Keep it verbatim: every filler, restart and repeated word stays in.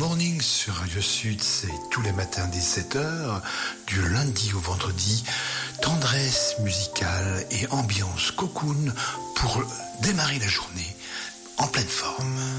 Morning sur Radio Sud, c'est tous les matins dès sept heures, du lundi au vendredi. Tendresse musicale et ambiance cocoon pour démarrer la journée en pleine forme.